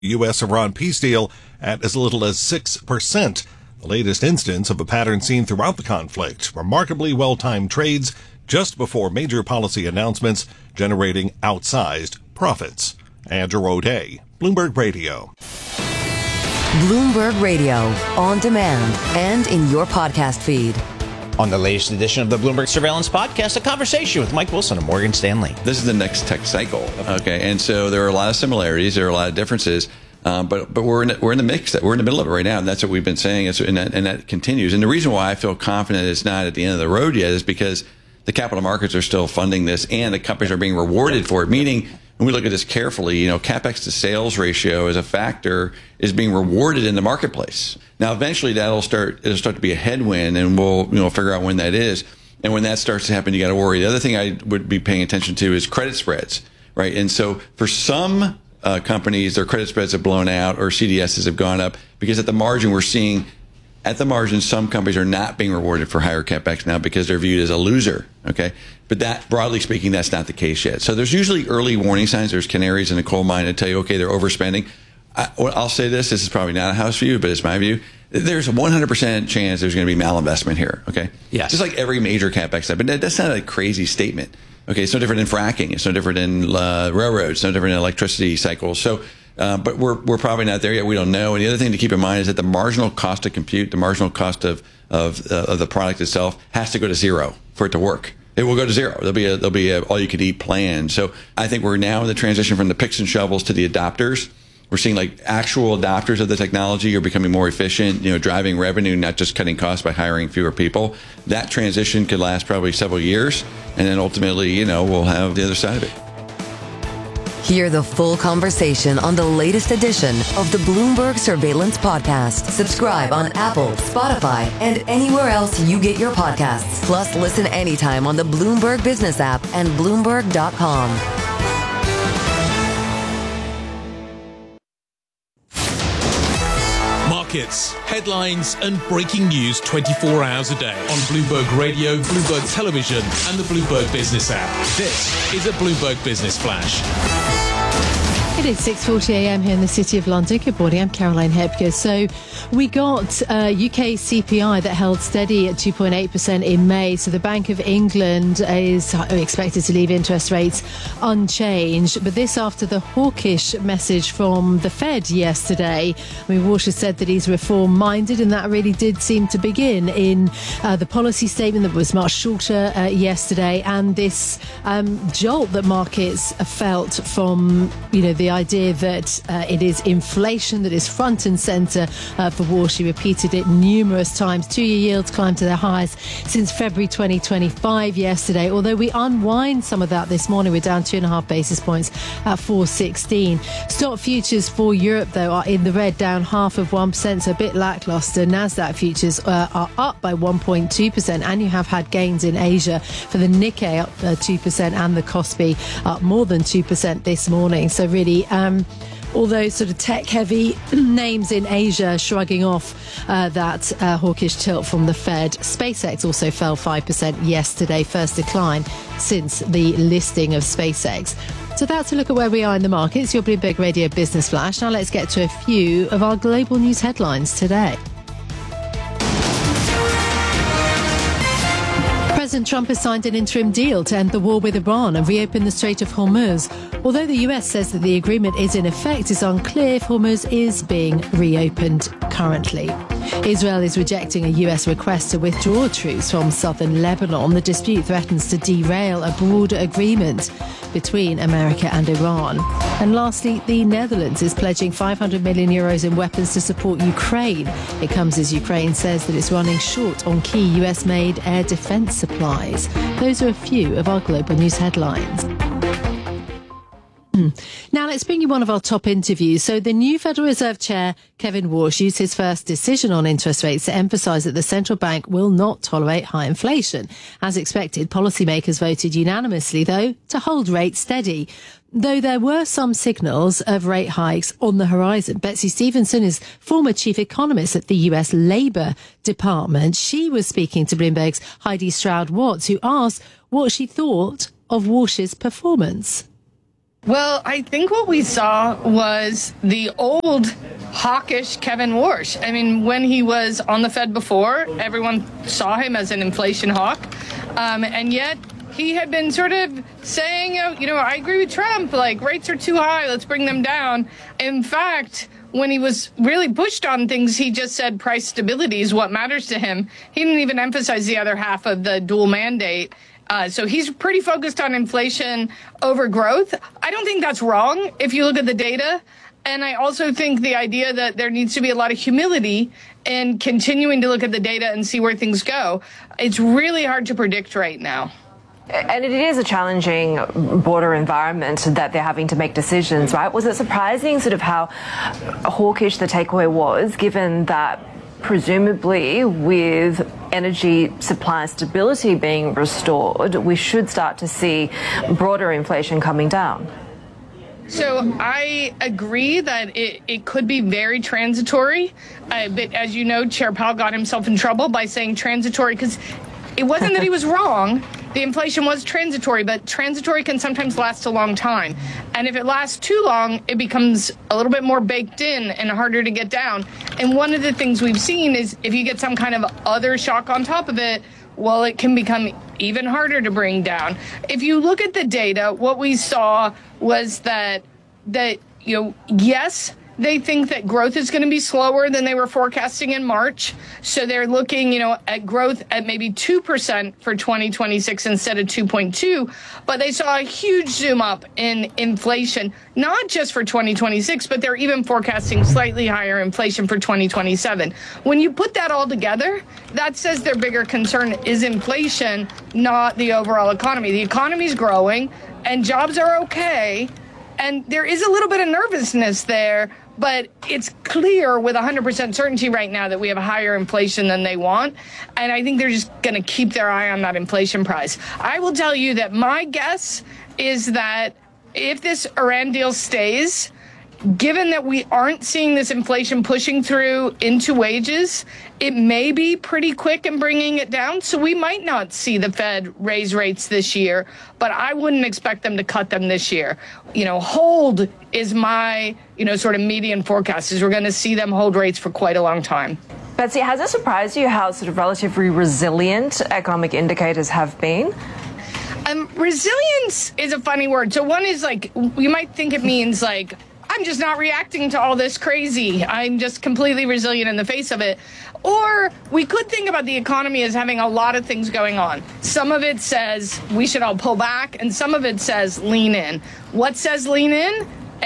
U.S.-Iran peace deal at as little as 6%. The latest instance of a pattern seen throughout the conflict. Remarkably well-timed trades just before major policy announcements, generating outsized profits. Andrew O'Day, Bloomberg Radio. Bloomberg Radio, on demand and in your podcast feed. On the latest edition of the Bloomberg Surveillance Podcast, a conversation with Mike Wilson of Morgan Stanley. This is the next tech cycle, okay? And so there are a lot of similarities, there are a lot of differences, but we're in the mix. We're in the middle of it right now, and that's what we've been saying, and that continues. And the reason why I feel confident it's not at the end of the road yet is because the capital markets are still funding this, and the companies are being rewarded for it. Meaning, when we look at this carefully, capex to sales ratio as a factor is being rewarded in the marketplace. Now, eventually, it'll start to be a headwind, and we'll figure out when that is. And when that starts to happen, you got to worry. The other thing I would be paying attention to is credit spreads, right? And so, for some companies, their credit spreads have blown out, or CDSs have gone up because at the margin we're seeing. At the margin, some companies are not being rewarded for higher capex now because they're viewed as a loser. Okay, but that, broadly speaking, that's not the case yet. So there's usually early warning signs. There's canaries in the coal mine that tell you, okay, they're overspending. I'll say this is probably not a house view, but it's my view. There's a 100% chance there's going to be malinvestment here. Okay, yes, just like every major capex step. But that's not a crazy statement. Okay, it's no different in fracking. It's no different in railroads. It's no different in electricity cycles. So. But we're probably not there yet. We don't know. And the other thing to keep in mind is that the marginal cost to compute, the marginal cost of the product itself, has to go to zero for it to work. It will go to zero. There'll be a all-you-can-eat plan. So I think we're now in the transition from the picks and shovels to the adopters. We're seeing like actual adopters of the technology are becoming more efficient, driving revenue, not just cutting costs by hiring fewer people. That transition could last probably several years, and then ultimately, we'll have the other side of it. Hear the full conversation on the latest edition of the Bloomberg Surveillance Podcast. Subscribe on Apple, Spotify, and anywhere else you get your podcasts. Plus, listen anytime on the Bloomberg Business app and Bloomberg.com. Markets, headlines, and breaking news 24 hours a day on Bloomberg Radio, Bloomberg Television, and the Bloomberg Business app. This is a Bloomberg Business Flash. It is 6:40 a.m. here in the City of London. Good morning, I'm Caroline Hepker. So we got UK CPI that held steady at 2.8% in May. So the Bank of England is expected to leave interest rates unchanged. But this after the hawkish message from the Fed yesterday. Walsh has said that he's reform-minded, and that really did seem to begin in the policy statement that was much shorter yesterday, and this jolt that markets felt from, the idea that it is inflation that is front and centre for Walsh. He repeated it numerous times. Two-year yields climbed to their highest since February 2025 yesterday. Although we unwind some of that this morning, we're down 2.5 basis points at 416. Stock futures for Europe, though, are in the red, down 0.5%, so a bit lacklustre. Nasdaq futures are up by 1.2%, and you have had gains in Asia for the Nikkei up 2% and the Kospi up more than 2% this morning. So really, although sort of tech-heavy names in Asia shrugging off that hawkish tilt from the Fed. SpaceX also fell 5% yesterday, first decline since the listing of SpaceX. So that's a look at where we are in the markets. Your Bloomberg Radio Business Flash. Now let's get to a few of our global news headlines today. President Trump has signed an interim deal to end the war with Iran and reopen the Strait of Hormuz. Although the US says that the agreement is in effect, it's unclear if Hormuz is being reopened currently. Israel is rejecting a US request to withdraw troops from southern Lebanon. The dispute threatens to derail a broader agreement between America and Iran. And lastly, the Netherlands is pledging 500 million euros in weapons to support Ukraine. It comes as Ukraine says that it's running short on key US-made air defense supplies. Those are a few of our global news headlines. Now let's bring you one of our top interviews. So the new Federal Reserve Chair, Kevin Walsh, used his first decision on interest rates to emphasise that the central bank will not tolerate high inflation. As expected, policymakers voted unanimously, though, to hold rates steady. Though there were some signals of rate hikes on the horizon. Betsy Stevenson is former chief economist at the US Labour Department. She was speaking to Bloomberg's Heidi Stroud-Watts, who asked what she thought of Walsh's performance. Well, I think what we saw was the old hawkish Kevin Warsh. I mean, when he was on the Fed before, everyone saw him as an inflation hawk. And yet he had been sort of saying, I agree with Trump, like rates are too high, let's bring them down. In fact, when he was really pushed on things, he just said price stability is what matters to him. He didn't even emphasize the other half of the dual mandate. So he's pretty focused on inflation over growth. I don't think that's wrong if you look at the data. And I also think the idea that there needs to be a lot of humility in continuing to look at the data and see where things go. It's really hard to predict right now. And it is a challenging border environment that they're having to make decisions, right? Was it surprising sort of how hawkish the takeaway was, given that presumably with energy supply stability being restored, we should start to see broader inflation coming down? So I agree that it could be very transitory. But as you know, Chair Powell got himself in trouble by saying transitory because it wasn't that he was wrong. The inflation was transitory, but transitory can sometimes last a long time. And if it lasts too long, it becomes a little bit more baked in and harder to get down. And one of the things we've seen is if you get some kind of other shock on top of it, well, it can become even harder to bring down. If you look at the data, what we saw was that yes, they think that growth is going to be slower than they were forecasting in March. So they're looking, at growth at maybe 2% for 2026 instead of 2.2. But they saw a huge zoom up in inflation, not just for 2026, but they're even forecasting slightly higher inflation for 2027. When you put that all together, that says their bigger concern is inflation, not the overall economy. The economy's growing and jobs are okay. And there is a little bit of nervousness there, but it's clear with 100% certainty right now that we have higher inflation than they want. And I think they're just going to keep their eye on that inflation price. I will tell you that my guess is that if this Iran deal stays, given that we aren't seeing this inflation pushing through into wages, it may be pretty quick in bringing it down. So we might not see the Fed raise rates this year, but I wouldn't expect them to cut them this year. Hold is my, sort of median forecast is we're going to see them hold rates for quite a long time. Betsy, has it surprised you how sort of relatively resilient economic indicators have been? Resilience is a funny word. So one is you might think it means I'm just not reacting to all this crazy. I'm just completely resilient in the face of it. Or we could think about the economy as having a lot of things going on. Some of it says we should all pull back, and some of it says lean in. What says lean in?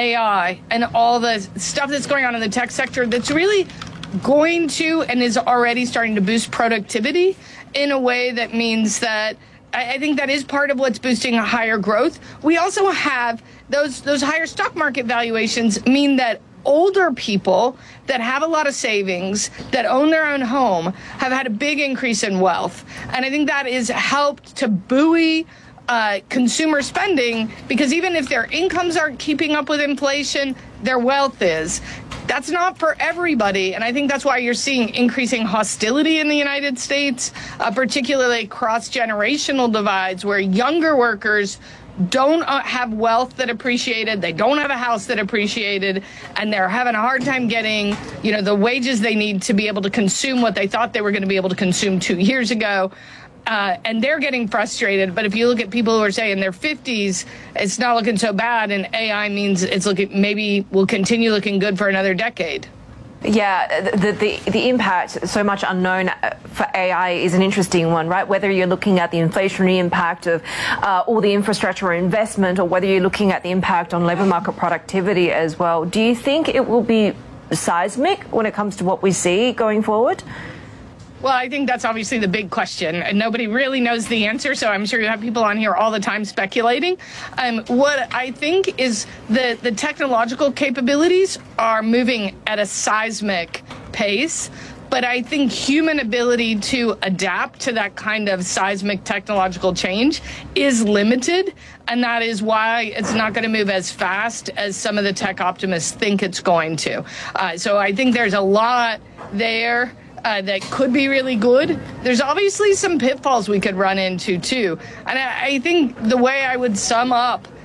AI and all the stuff that's going on in the tech sector that's really going to and is already starting to boost productivity in a way that means that I think that is part of what's boosting a higher growth. We also have those higher stock market valuations mean that older people that have a lot of savings, that own their own home, have had a big increase in wealth. And I think that has helped to buoy consumer spending because even if their incomes aren't keeping up with inflation, their wealth is. That's not for everybody, and I think that's why you're seeing increasing hostility in the United States, particularly cross-generational divides where younger workers don't have wealth that appreciated, they don't have a house that appreciated, and they're having a hard time getting, the wages they need to be able to consume what they thought they were going to be able to consume 2 years ago. And they're getting frustrated. But if you look at people who are, say, in their 50s, it's not looking so bad. And AI means maybe will continue looking good for another decade. Yeah, the impact, so much unknown for AI is an interesting one, right? Whether you're looking at the inflationary impact of all the infrastructure or investment, or whether you're looking at the impact on labour market productivity as well. Do you think it will be seismic when it comes to what we see going forward? Well, I think that's obviously the big question, and nobody really knows the answer, so I'm sure you have people on here all the time speculating. What I think is the technological capabilities are moving at a seismic pace, but I think human ability to adapt to that kind of seismic technological change is limited, and that is why it's not going to move as fast as some of the tech optimists think it's going to. So I think there's a lot there that could be really good. There's obviously some pitfalls we could run into, too. And I think the way I would sum up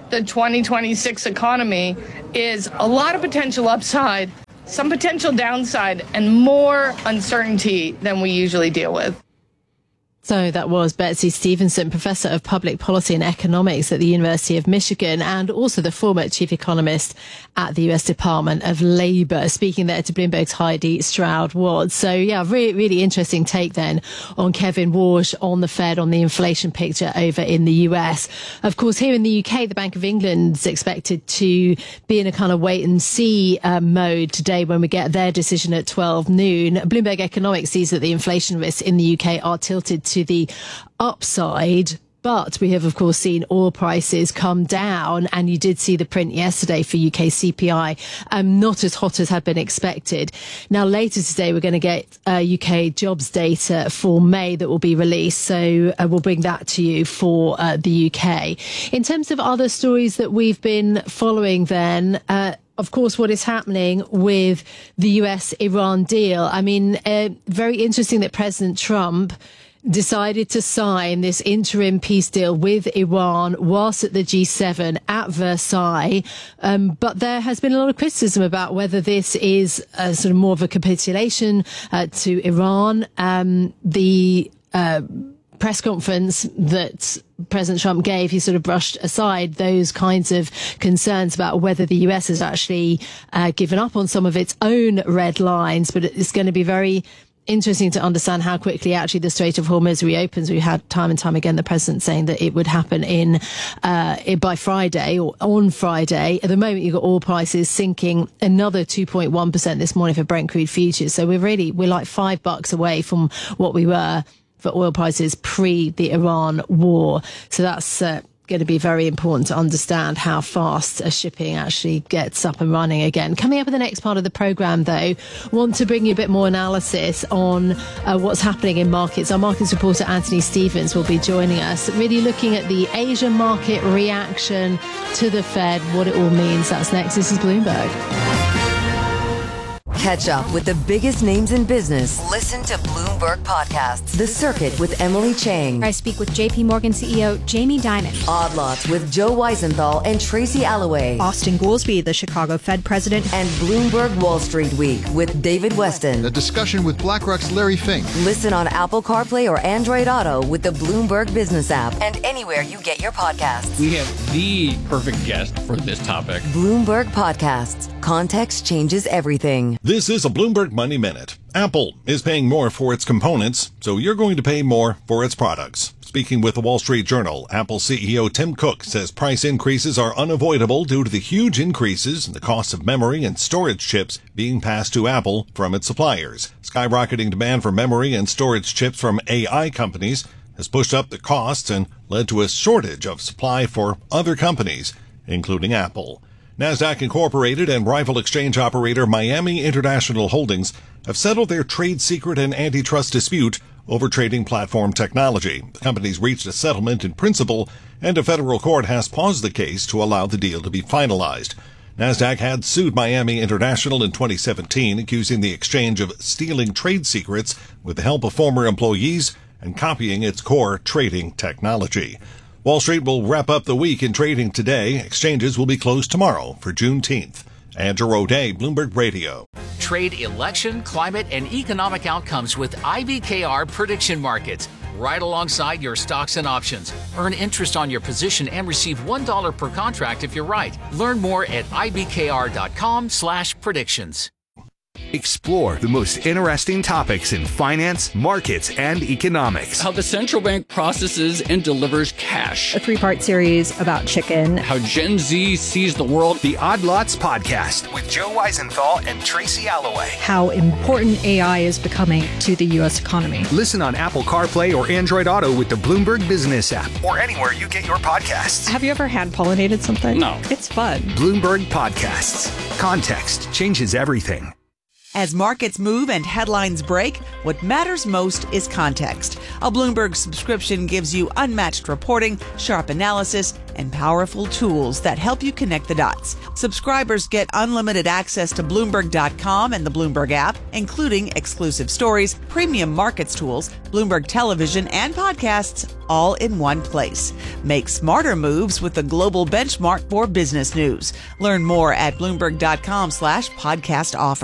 the 2026 economy is a lot of potential upside, some potential downside, and more uncertainty than we usually deal with. So that was Betsy Stevenson, Professor of Public Policy and Economics at the University of Michigan, and also the former Chief Economist at the US Department of Labour, speaking there to Bloomberg's Heidi Stroud-Ward. So, yeah, really interesting take then on Kevin Warsh on the Fed, on the inflation picture over in the US. Of course, here in the UK, the Bank of England is expected to be in a kind of wait-and-see mode today when we get their decision at 12 noon. Bloomberg Economics sees that the inflation risks in the UK are tilted to the upside, but we have, of course, seen oil prices come down, and you did see the print yesterday for UK CPI, not as hot as had been expected. Now, later today, we're going to get UK jobs data for May that will be released, so we'll bring that to you for the UK. In terms of other stories that we've been following then, of course, what is happening with the US-Iran deal. I mean, very interesting that President Trump decided to sign this interim peace deal with Iran whilst at the G7 at Versailles. But there has been a lot of criticism about whether this is sort of more of a capitulation to Iran. The press conference that President Trump gave, he sort of brushed aside those kinds of concerns about whether the US has actually given up on some of its own red lines. But it's going to be very interesting to understand how quickly actually the Strait of Hormuz reopens. We had time and time again the president saying that it would happen by Friday or on Friday. At the moment, you've got oil prices sinking another 2.1% this morning for Brent crude futures. So we're like $5 away from what we were for oil prices pre the Iran war. So that's going to be very important to understand how fast shipping actually gets up and running again. Coming up in the next part of the programme, though, want to bring you a bit more analysis on what's happening in markets. Our markets reporter Anthony Stevens will be joining us, really looking at the Asian market reaction to the Fed, what it all means. That's next. This is Bloomberg. Catch up with the biggest names in business. Listen to Bloomberg Podcasts, The Circuit with Emily Chang. I speak with JP Morgan CEO Jamie Dimon. Odd Lots with Joe Weisenthal and Tracy Alloway. Austin Goolsbee, the Chicago Fed president. And Bloomberg Wall Street Week with David Weston. A discussion with BlackRock's Larry Fink. Listen on Apple CarPlay or Android Auto with the Bloomberg Business app and anywhere you get your podcasts. We have the perfect guest for this topic. Bloomberg Podcasts. Context changes everything. This is a Bloomberg Money Minute. Apple is paying more for its components, so you're going to pay more for its products. Speaking with the Wall Street Journal, Apple CEO Tim Cook says price increases are unavoidable due to the huge increases in the cost of memory and storage chips being passed to Apple from its suppliers. Skyrocketing demand for memory and storage chips from AI companies has pushed up the costs and led to a shortage of supply for other companies, including Apple. NASDAQ Incorporated and rival exchange operator Miami International Holdings have settled their trade secret and antitrust dispute over trading platform technology. The companies reached a settlement in principle, and a federal court has paused the case to allow the deal to be finalized. NASDAQ had sued Miami International in 2017, accusing the exchange of stealing trade secrets with the help of former employees and copying its core trading technology. Wall Street will wrap up the week in trading today. Exchanges will be closed tomorrow for Juneteenth. Andrew O'Day, Bloomberg Radio. Trade election, climate, and economic outcomes with IBKR Prediction Markets. Right alongside your stocks and options. Earn interest on your position and receive $1 per contract if you're right. Learn more at ibkr.com/predictions. Explore the most interesting topics in finance, markets, and economics. How the central bank processes and delivers cash. A 3-part series about chicken. How Gen Z sees the world. The Odd Lots Podcast with Joe Weisenthal and Tracy Alloway. How important AI is becoming to the U.S. economy. Listen on Apple CarPlay or Android Auto with the Bloomberg Business app or anywhere you get your podcasts. Have you ever hand-pollinated something? No. It's fun. Bloomberg Podcasts. Context changes everything. As markets move and headlines break, what matters most is context. A Bloomberg subscription gives you unmatched reporting, sharp analysis, and powerful tools that help you connect the dots. Subscribers get unlimited access to Bloomberg.com and the Bloomberg app, including exclusive stories, premium markets tools, Bloomberg television, and podcasts, all in one place. Make smarter moves with the global benchmark for business news. Learn more at Bloomberg.com/podcast offer.